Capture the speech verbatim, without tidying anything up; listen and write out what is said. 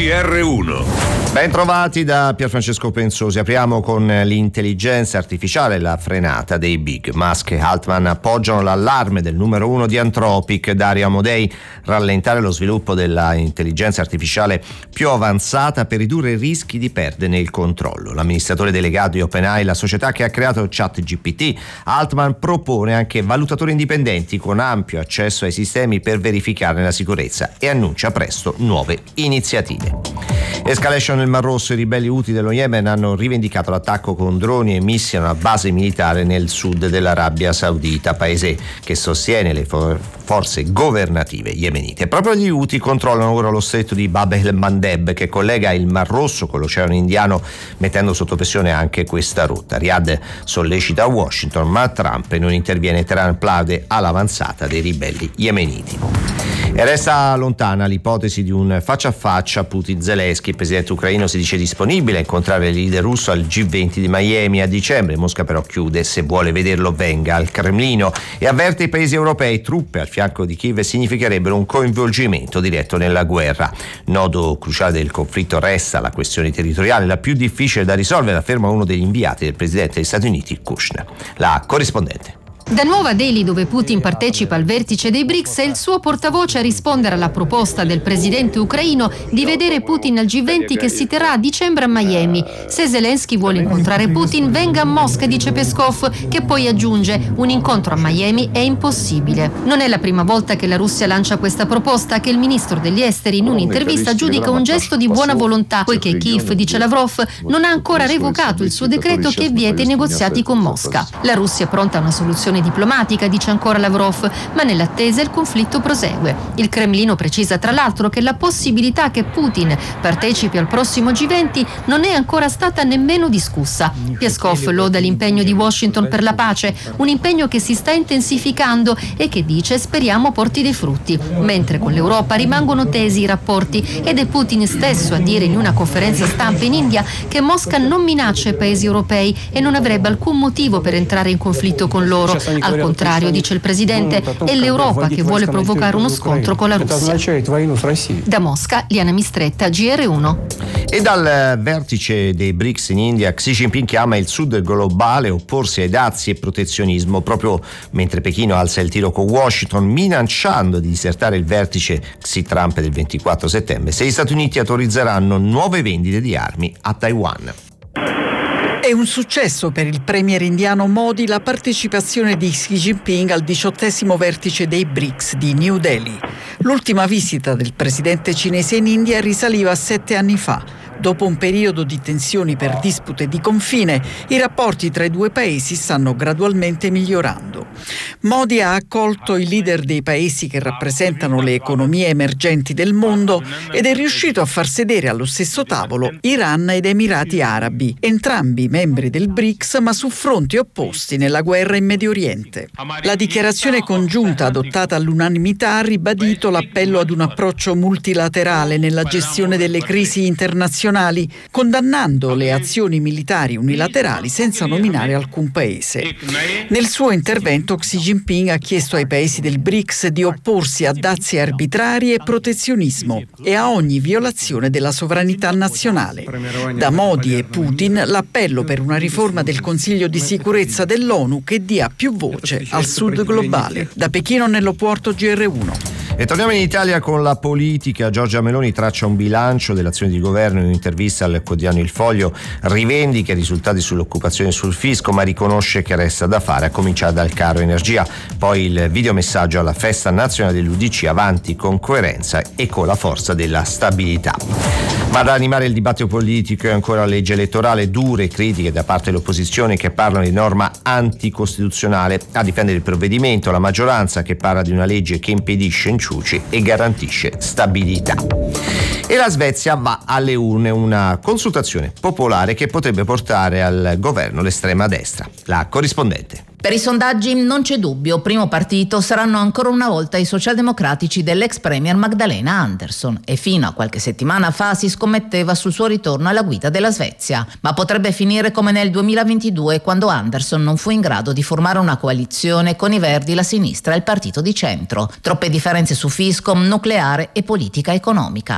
R uno. Ben trovati da Pierfrancesco Pensosi. Apriamo con l'intelligenza artificiale e la frenata dei big. Musk e Altman appoggiano l'allarme del numero uno di Anthropic, Dario Amodei. Rallentare lo sviluppo della intelligenza artificiale più avanzata per ridurre i rischi di perderne il controllo. L'amministratore delegato di OpenAI, la società che ha creato ChatGPT, Altman propone anche valutatori indipendenti con ampio accesso ai sistemi per verificarne la sicurezza e annuncia presto nuove iniziative. Escalation nel Mar Rosso. I ribelli Houthi dello Yemen hanno rivendicato l'attacco con droni e missili a una base militare nel sud dell'Arabia Saudita, paese che sostiene le for- forze governative yemenite. Proprio gli Houthi controllano ora lo stretto di Bab el-Mandeb, che collega il Mar Rosso con l'Oceano Indiano, mettendo sotto pressione anche questa rotta. Riyadh sollecita Washington, ma Trump non interviene. Teheran plaude all'avanzata dei ribelli yemeniti. E resta lontana l'ipotesi di un faccia a faccia Putin-Zelensky. Il presidente ucraino si dice disponibile a incontrare il leader russo al G venti di Miami a dicembre. Mosca però chiude: se vuole vederlo venga al Cremlino, e avverte i paesi europei: truppe al fianco di Kiev significherebbero un coinvolgimento diretto nella guerra. Nodo cruciale del conflitto resta la questione territoriale, la più difficile da risolvere, afferma uno degli inviati del presidente degli Stati Uniti, Kushner. La corrispondente. Da Nuova Delhi, dove Putin partecipa al vertice dei B R I C S, è il suo portavoce a rispondere alla proposta del presidente ucraino di vedere Putin al G venti che si terrà a dicembre a Miami. Se Zelensky vuole incontrare Putin, venga a Mosca, dice Peskov, che poi aggiunge: un incontro a Miami è impossibile. Non è la prima volta che la Russia lancia questa proposta, che il ministro degli esteri in un'intervista giudica un gesto di buona volontà, poiché Kiev, dice Lavrov, non ha ancora revocato il suo decreto che vieta i negoziati con Mosca. La Russia è pronta a una soluzione diplomatica, dice ancora Lavrov, ma nell'attesa il conflitto prosegue. Il Cremlino precisa tra l'altro che la possibilità che Putin partecipi al prossimo G venti non è ancora stata nemmeno discussa. Peskov loda l'impegno di Washington per la pace, un impegno che si sta intensificando e che, dice, speriamo porti dei frutti, mentre con l'Europa rimangono tesi i rapporti, ed è Putin stesso a dire in una conferenza stampa in India che Mosca non minaccia i paesi europei e non avrebbe alcun motivo per entrare in conflitto con loro. Al contrario, dice il presidente, è l'Europa che vuole provocare uno scontro con la Russia. Da Mosca, Liana Mistretta, G R uno. E dal vertice dei B R I C S in India, Xi Jinping chiama il sud globale a opporsi ai dazi e protezionismo, proprio mentre Pechino alza il tiro con Washington, minacciando di disertare il vertice Xi-Trump del ventiquattro settembre se gli Stati Uniti autorizzeranno nuove vendite di armi a Taiwan. È un successo per il premier indiano Modi la partecipazione di Xi Jinping al diciottesimo vertice dei B R I C S di New Delhi. L'ultima visita del presidente cinese in India risaliva a sette anni fa. Dopo un periodo di tensioni per dispute di confine, i rapporti tra i due paesi stanno gradualmente migliorando. Modi ha accolto i leader dei paesi che rappresentano le economie emergenti del mondo ed è riuscito a far sedere allo stesso tavolo Iran ed Emirati Arabi, entrambi membri del B R I C S ma su fronti opposti nella guerra in Medio Oriente. La dichiarazione congiunta adottata all'unanimità ha ribadito l'appello ad un approccio multilaterale nella gestione delle crisi internazionali, condannando le azioni militari unilaterali senza nominare alcun paese. Nel suo intervento Xi Jinping ha chiesto ai paesi del B R I C S di opporsi a dazi arbitrari e protezionismo e a ogni violazione della sovranità nazionale. Da Modi e Putin l'appello per una riforma del Consiglio di sicurezza dell'ONU che dia più voce al sud globale. Da Pechino, Nello Puorto, G R uno. E torniamo in Italia con la politica. Giorgia Meloni traccia un bilancio dell'azione di governo in un'intervista al quotidiano Il Foglio, rivendica i risultati sull'occupazione e sul fisco, ma riconosce che resta da fare, a cominciare dal caro energia. Poi il videomessaggio alla festa nazionale dell'U D C: avanti con coerenza e con la forza della stabilità. Ma ad animare il dibattito politico è ancora la legge elettorale, dure critiche da parte dell'opposizione che parlano di norma anticostituzionale. A difendere il provvedimento la maggioranza, che parla di una legge che impedisce inciuci e garantisce stabilità. E la Svezia va alle urne, una consultazione popolare che potrebbe portare al governo l'estrema destra. La corrispondente. Per i sondaggi non c'è dubbio, primo partito saranno ancora una volta i socialdemocratici dell'ex premier Magdalena Andersson, e fino a qualche settimana fa si scommetteva sul suo ritorno alla guida della Svezia, ma potrebbe finire come nel duemilaventidue, quando Andersson non fu in grado di formare una coalizione con i Verdi, la sinistra e il partito di centro. Troppe differenze su fisco, nucleare e politica economica.